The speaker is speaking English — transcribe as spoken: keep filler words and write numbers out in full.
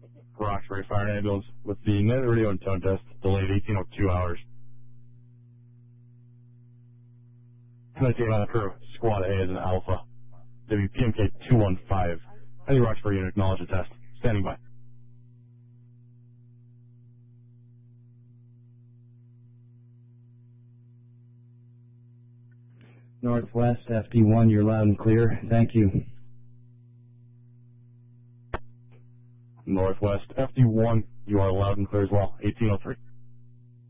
Roxbury Fire and Ambulance with the net radio and tone test delayed eighteen oh two hours. Tonight team on the crew, Squad A is an Alpha. W P M K two one five. Any Roxbury unit acknowledge the test. Standing by. Northwest F D one, you're loud and clear. Thank you. Northwest F D one, you are loud and clear as well. eighteen oh three.